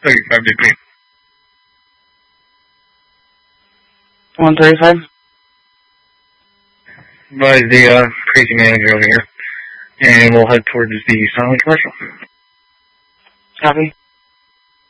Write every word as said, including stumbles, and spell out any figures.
thirty-five degree. one thirty-five? By the uh, crazy manager over here. And we'll head towards the silent commercial. Copy.